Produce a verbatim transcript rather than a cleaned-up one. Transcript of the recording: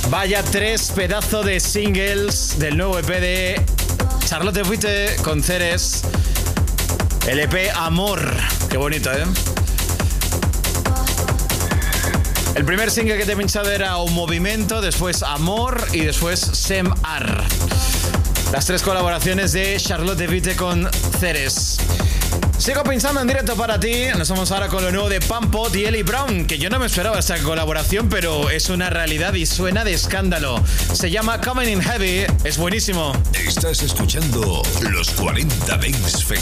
Vaya tres pedazos de singles del nuevo E P de Charlotte Witte con Ceres. El E P Amor. Qué bonito, ¿eh? El primer single que te he pinchado era Un Movimiento, después Amor y después Sem Ar. Las tres colaboraciones de Charlotte Witte con Ceres. Sigo pinchando en directo para ti. Nos vamos ahora con lo nuevo de Pampot y Ellie Brown, que yo no me esperaba esta colaboración, pero es una realidad y suena de escándalo. Se llama Coming in Heavy. Es buenísimo. Estás escuchando los cuarenta Dance Festival.